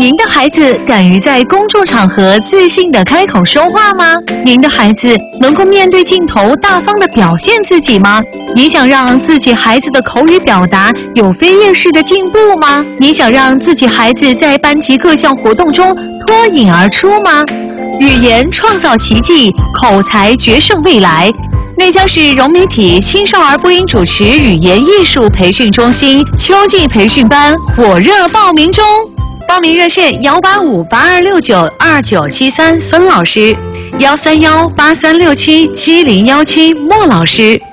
您的孩子敢于在公众场合自信地开口说话吗？您的孩子能够面对镜头大方地表现自己吗？你想让自己孩子的口语表达有飞跃式的进步吗？你想让自己孩子在班级各项活动中脱颖而出吗？语言创造奇迹，口才决胜未来。内江市融媒体青少儿播音主持语言艺术培训中心秋季培训班火热报名中，报名热线18582692973孙老师，13183677017莫老师。